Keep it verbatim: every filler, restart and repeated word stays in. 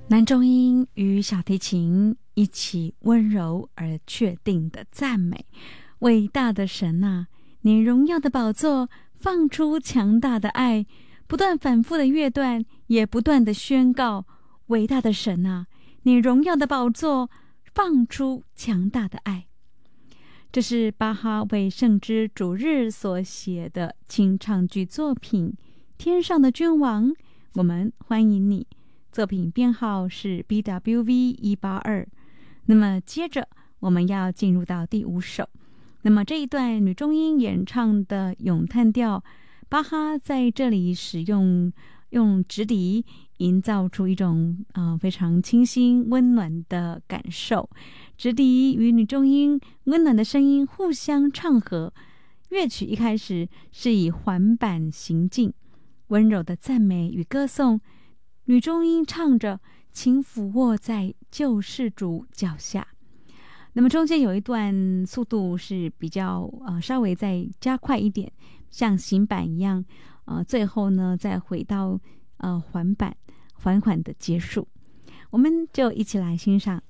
男中音与小提琴一起温柔而确定的赞美，伟大的神啊，你荣耀的宝座放出强大的爱，不断反复的乐段也不断的宣告，伟大的神啊，你荣耀的宝座放出强大的爱。这是巴哈为圣之主日所写的清唱剧作品《天上的君王》，我们欢迎你。作品编号是 B W V 一八二。那么接着我们要进入到第五首，那么这一段女中音演唱的咏叹调，巴哈在这里使用用直笛营造出一种、呃、非常清新温暖的感受，直笛与女中音温暖的声音互相唱和。乐曲一开始是以缓板行进，温柔的赞美与歌颂，女中音唱着请俯卧在救世主脚下。那么中间有一段速度是比较呃稍微再加快一点，像行板一样，呃最后呢再回到呃缓板缓缓的结束。我们就一起来欣赏